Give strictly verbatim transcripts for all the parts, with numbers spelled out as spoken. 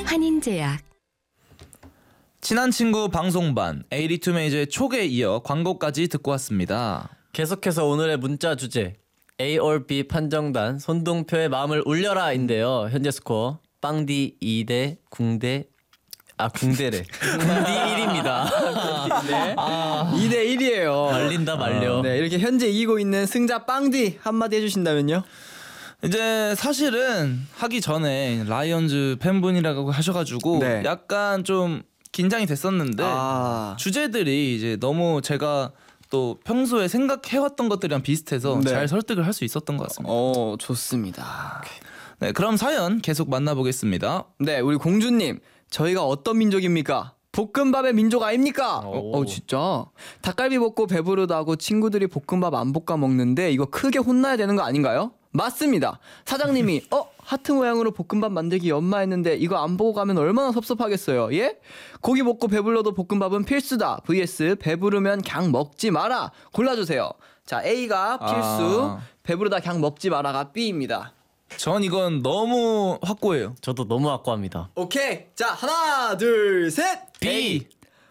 환인제약. 친한 친구 방송반 에이티투 메이저의 촉에 이어 광고까지 듣고 왔습니다. 계속해서 오늘의 문자 주제 A or B 판정단 손동표의 마음을 울려라인데요. 현재 스코어 빵디 이 대 궁대 아 궁대래 궁디 일입니다. 네. 아, 이 대 일이에요. 말린다 말려. 네, 이렇게 현재 이기고 있는 승자 빵디 한마디 해주신다면요? 이제 사실은 하기 전에 라이언즈 팬분이라고 하셔가지고 네. 약간 좀 긴장이 됐었는데 아. 주제들이 이제 너무 제가 또 평소에 생각해왔던 것들이랑 비슷해서 네. 잘 설득을 할 수 있었던 것 같습니다. 어, 좋습니다. 네, 그럼 사연 계속 만나보겠습니다. 네, 우리 공주님, 저희가 어떤 민족입니까? 볶음밥의 민족 아닙니까? 어, 어, 진짜. 닭갈비 먹고 배부르다고 친구들이 볶음밥 안 볶아 먹는데 이거 크게 혼나야 되는 거 아닌가요? 맞습니다. 사장님이 어 하트 모양으로 볶음밥 만들기 연마했는데 이거 안 보고 가면 얼마나 섭섭하겠어요. 예? 고기 먹고 배불러도 볶음밥은 필수다. vs 배부르면 그냥 먹지 마라. 골라주세요. 자, A가 필수, 아. 배부르다 그냥 먹지 마라가 B입니다. 전 이건 너무 확고해요. 저도 너무 확고합니다. 오케이. 자, 하나, 둘, 셋. B,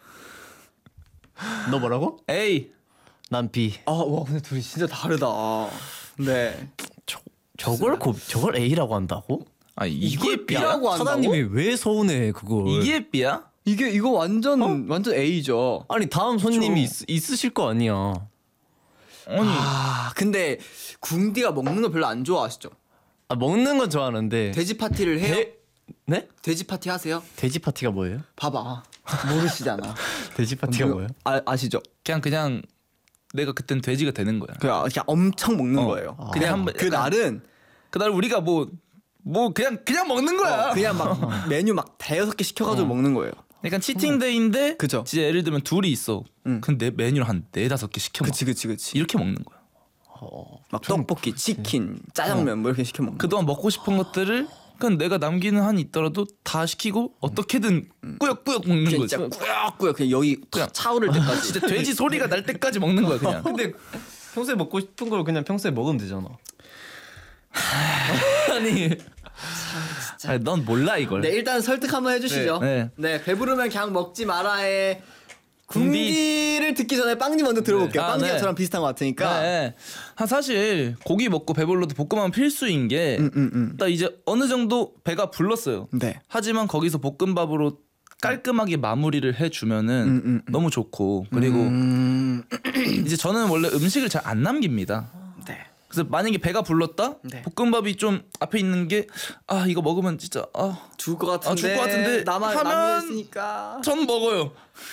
너 뭐라고? A. 난 B. 아, 와, 근데 둘이 진짜 다르다. 네. 저, 저걸 고, 저걸 A라고 한다고? 아 이게 이걸 B야? B라고 한다고? 사장님이 왜 서운해 그걸? 이게 B야? 이게 이거 완전 완전 A죠. 아니 다음 손님이 있, 있으실 거 아니야. 아니 아, 근데 궁디가 먹는 거 별로 안 좋아하시죠? 아 먹는 건 좋아하는데. 돼지 파티를 해요? 돼- 네? 돼지 파티 하세요? 돼지 파티가 뭐예요? 봐봐. 모르시잖아. 돼지 파티가 뭐예요? 아, 아시죠? 그냥 그냥 내가 그땐 돼지가 되는 거야. 그냥, 그냥 엄청 먹는 어. 거예요. 아. 그냥 한번 그 약간- 날은 그날 우리가 뭐 뭐 그냥 그냥 먹는 거야. 어, 그냥 막 메뉴 막 대여섯 개 시켜가지고 어. 먹는 거예요. 약간 치팅데이인데 그죠. 진짜 예를 들면 둘이 있어. 응. 근데 메뉴를 한 네다섯 개 시켜 먹어. 그치 그치 그치. 이렇게 먹는 거야. 막 떡볶이, 치킨, 짜장면 뭐 이렇게 시켜 먹는 거. 그동안 먹고 싶은 것들을 그냥 내가 남기는 한이 있더라도 다 시키고 어떻게든 꾸역꾸역 먹는 거지. 진짜 꾸역꾸역 그냥 여기 탁 차오를 때까지. 진짜 돼지 소리가 날 때까지 먹는 거야 그냥. 근데 평소에 먹고 싶은 걸 그냥 평소에 먹으면 되잖아. 아니 아니, 넌 몰라 이걸. 네, 일단 설득 한번 해주시죠. 네. 네, 배부르면 그냥 먹지 마라의 궁디. 궁디를 듣기 전에 빵디 먼저 들어볼게요. 아, 빵디가 네. 저랑 비슷한 것 같으니까. 네. 아, 사실 고기 먹고 배불러도 볶음밥은 필수인 게 딱 음, 음, 음. 이제 어느 정도 배가 불렀어요. 네. 하지만 거기서 볶음밥으로 깔끔하게 마무리를 해주면은 음, 음, 음. 너무 좋고 그리고 음, 이제 저는 원래 음식을 잘 안 남깁니다. 네. 그래서 만약에 배가 불렀다 네. 볶음밥이 좀 앞에 있는 게 아 이거 먹으면 진짜 아 죽을 것 같은데. 아, 죽을 것 같은데 나만 하면 남겨있으니까. 전 먹어요.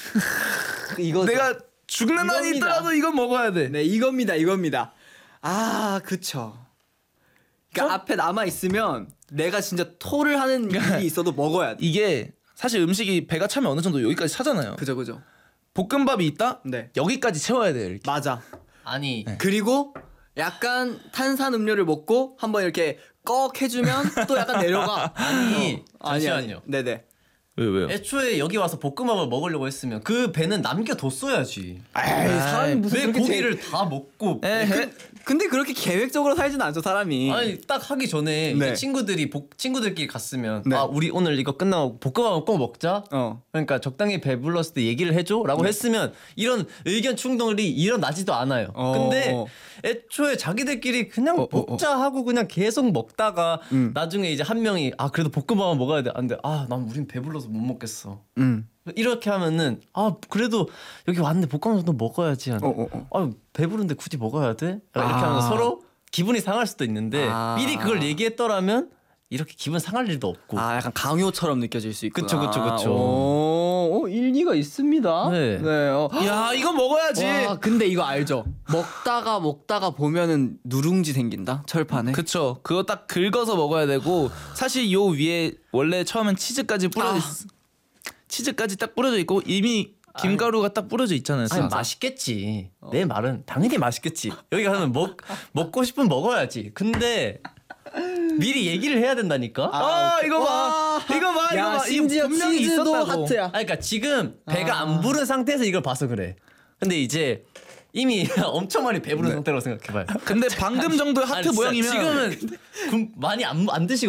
이거 내가 죽는 한이 이겁니다. 있더라도 이건 먹어야 돼. 네, 이겁니다, 이겁니다. 아, 그쵸. 그러니까 앞에 남아 있으면 내가 진짜 토를 하는 일이 있어도 먹어야 돼. 이게 사실 음식이 배가 차면 어느 정도 여기까지 차잖아요. 그죠, 그죠. 볶음밥이 있다? 네. 여기까지 채워야 돼요. 이렇게. 맞아. 아니 그리고 약간 탄산 음료를 먹고 한번 이렇게 꺽 해주면 또 약간 내려가. 아니 아니, 잠시만요. 아니. 네네. 왜 왜요? 애초에 여기 와서 볶음밥을 먹으려고 했으면 그 배는 남겨뒀어야지. 에이, 사람이 무슨 왜 그렇게 고기를 제- 다 먹고 에헤. 그, 근데 그렇게 계획적으로 살진 않죠, 사람이. 아니 딱 하기 전에 네. 이제 친구들이 복, 친구들끼리 갔으면 네. 아 우리 오늘 이거 끝나고 볶음밥 꼭 먹자. 어. 그러니까 적당히 배불렀을 때 얘기를 해줘라고 네. 했으면 이런 의견 충돌이 일어나지도 않아요. 어. 근데 애초에 자기들끼리 그냥 어, 어, 어. 먹자 하고 그냥 계속 먹다가 음. 나중에 이제 한 명이 아 그래도 볶음밥만 먹어야 돼. 안돼. 아 난 우린 배불러서 못 먹겠어. 음. 이렇게 하면은 아 그래도 여기 왔는데 볶음밥도 먹어야지. 어, 어, 어. 아 배부른데 굳이 먹어야 돼? 이렇게 아. 하면 서로 기분이 상할 수도 있는데 아. 미리 그걸 얘기했더라면 이렇게 기분 상할 일도 없고. 아, 약간 강요처럼 느껴질 수 있구나. 그쵸, 그쵸, 그쵸. 오, 오, 일리가 있습니다. 네. 어. 야 이거 먹어야지. 와, 근데 이거 알죠? 먹다가 먹다가 보면은 누룽지 생긴다 철판에. 그쵸. 그거 딱 긁어서 먹어야 되고 사실 요 위에 원래 처음엔 치즈까지 뿌려져 아. 있... 치즈까지 딱 뿌려져 있고 이미 김가루가 딱 뿌려져 있잖아요. 아니 진짜. 맛있겠지. 어. 내 말은 당연히 맛있겠지. 여기 가면 먹 먹고 싶으면 먹어야지. 근데 미리 얘기를 해야 된다니까. 아, 아 이거 봐. 와. 이거 봐. 이거 야, 봐. 이거 심지어 분명히 치즈도 있었다고. 하트야. 그러니까 지금 배가 아. 안 부른 상태에서 이걸 봐서 그래. 근데 이제 이미 엄청 많이 배부른 상태라고 생각해봐요. 근데 방금 정도의 하트 아니, 진짜 모양이면 지금은 굶- 많이 안, 안 드시고